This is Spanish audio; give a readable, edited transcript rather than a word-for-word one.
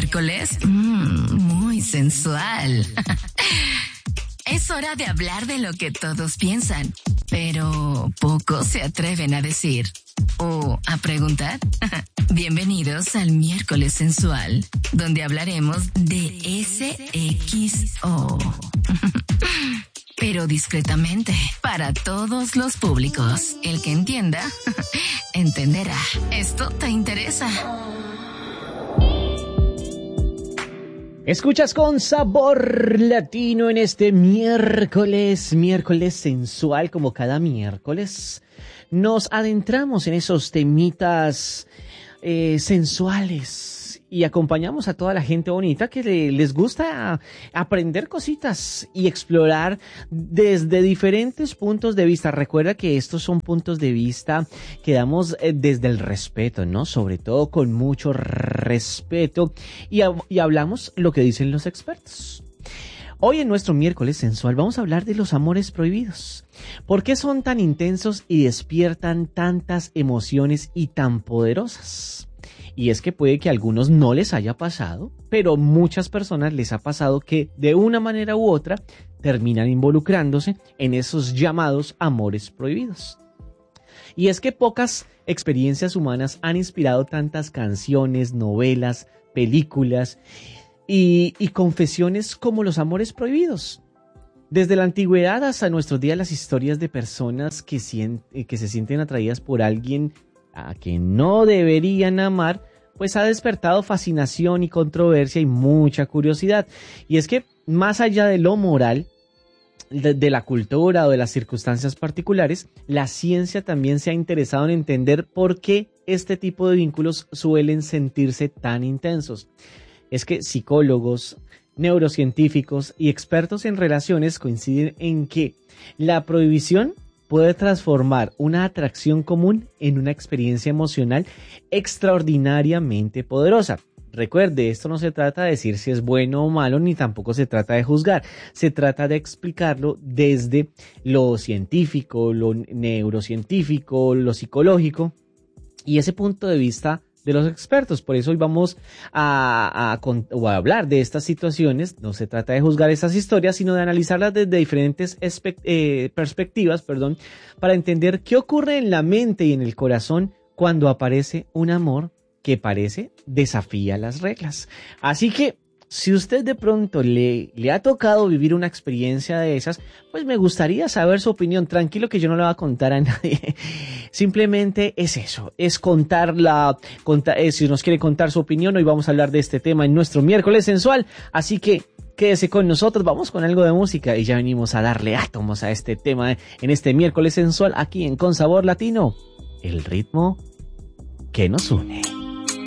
miércoles muy sensual. Es hora de hablar de lo que todos piensan, pero pocos se atreven a decir o a preguntar. Bienvenidos al miércoles sensual, donde hablaremos de SXO. Pero discretamente, para todos los públicos. El que entienda, entenderá. ¿Esto te interesa? Escuchas con sabor latino en este miércoles sensual, como cada miércoles. Nos adentramos en esos temitas sensuales y acompañamos a toda la gente bonita que les gusta aprender cositas y explorar desde diferentes puntos de vista. Recuerda que estos son puntos de vista que damos desde el respeto, ¿no? Sobre todo con mucho respeto y hablamos lo que dicen los expertos. Hoy en nuestro miércoles sensual vamos a hablar de los amores prohibidos. ¿Por qué son tan intensos y despiertan tantas emociones y tan poderosas? Y es que puede que a algunos no les haya pasado, pero muchas personas les ha pasado que de una manera u otra terminan involucrándose en esos llamados amores prohibidos. Y es que pocas experiencias humanas han inspirado tantas canciones, novelas, películas y confesiones como los amores prohibidos. Desde la antigüedad hasta nuestros días, las historias de personas que se sienten atraídas por alguien a quien no deberían amar, pues ha despertado fascinación y controversia y mucha curiosidad. Y es que más allá de lo moral, de la cultura o de las circunstancias particulares, la ciencia también se ha interesado en entender por qué este tipo de vínculos suelen sentirse tan intensos. Es que psicólogos, neurocientíficos y expertos en relaciones coinciden en que la prohibición puede transformar una atracción común en una experiencia emocional extraordinariamente poderosa. Recuerde, esto no se trata de decir si es bueno o malo, ni tampoco se trata de juzgar. Se trata de explicarlo desde lo científico, lo neurocientífico, lo psicológico y ese punto de vista de los expertos. Por eso hoy vamos a hablar de estas situaciones. No se trata de juzgar estas historias, sino de analizarlas desde diferentes perspectivas, para entender qué ocurre en la mente y en el corazón cuando aparece un amor que parece desafía las reglas. Así que, si usted de pronto le ha tocado vivir una experiencia de esas, pues me gustaría saber su opinión. Tranquilo que yo no le voy a contar a nadie. Simplemente es eso, es si nos quiere contar su opinión, hoy vamos a hablar de este tema en nuestro miércoles sensual. Así que quédese con nosotros, vamos con algo de música y ya venimos a darle átomos a este tema en este miércoles sensual aquí en Con Sabor Latino. El ritmo que nos une.